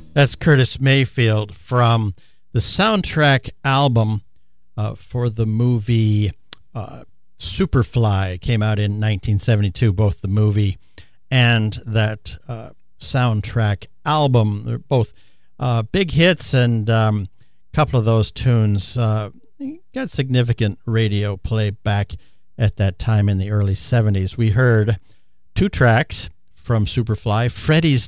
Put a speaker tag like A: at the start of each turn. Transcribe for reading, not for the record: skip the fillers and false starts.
A: That's Curtis Mayfield from the soundtrack album for the movie Superfly. Came out in 1972, both the movie and that soundtrack album. They're both big hits, and a couple of those tunes got significant radio play back at that time in the early 70s. We heard two tracks from Superfly, Freddie's